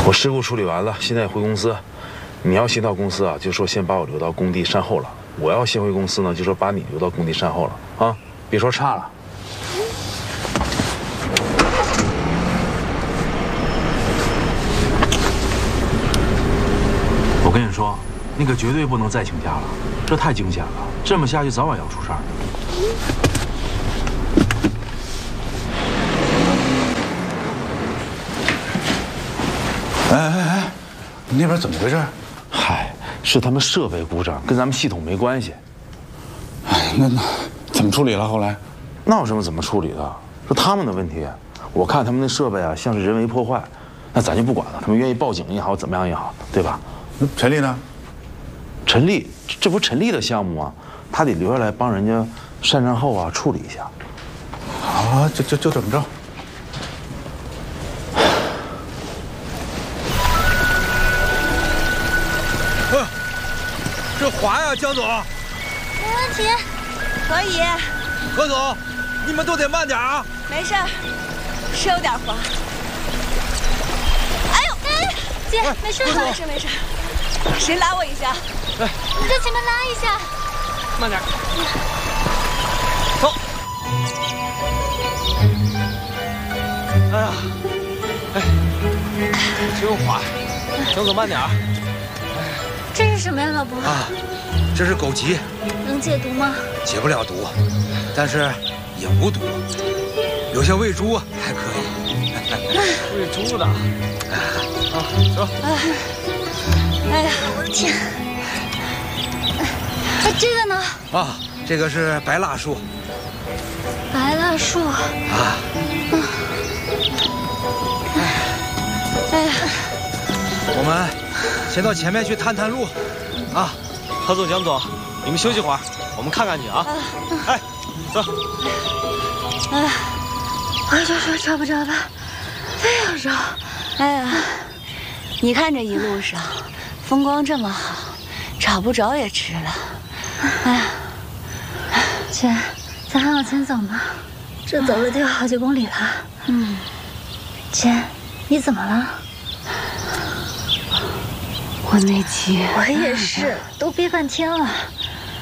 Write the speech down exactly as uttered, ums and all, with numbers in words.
我事故处理完了，现在回公司。你要先到公司啊，就说先把我留到工地善后了；我要先回公司呢，就说把你留到工地善后了啊，别说差了。我跟你说，那个绝对不能再请假了，这太惊险了，这么下去早晚要出事儿。 哎哎哎，你那边怎么回事？ 嗨，是他们设备故障，跟咱们系统没关系。 哎，那那怎么处理了？后来？ 那有什么怎么处理的？是他们的问题。我看他们那设备啊，像是人为破坏，那咱就不管了。他们愿意报警也好，怎么样也好，对吧？ 那陈丽呢？ 陈丽，这不是陈丽的项目啊，他得留下来帮人家善善后啊，处理一下。 啊，就就就这么着。 这滑呀，江总。 没问题，可以。 何总，你们都得慢点啊。 没事儿，是有点滑。哎呦，哎，姐，哎、没事，没事，没事。谁拉我一下？ 哎， 你在前面拉一下。 慢点。走。哎呀，哎，真滑。江总慢点。 这是什么呀，老伯？ 啊，这是枸杞， 能解毒吗？ 解不了毒，但是也无毒，有些喂猪还可以。喂猪的，啊，走。 哎，哎呀，我的天！哎，这个呢？ 啊，这个是白蜡树。 白蜡树。 啊。 哎呀， 我们。 先到前面去探探路，啊，何总、江总，你们休息会儿，我们看看去啊。哎，走。 哎，我就说找不着他，非要找。哎呀，你看这一路上风光这么好，找不着也值了。哎呀，姐，咱还往前走吗？这走了得有好几公里了。嗯，姐，你怎么了？ 我那急， 我也是，都憋半天了。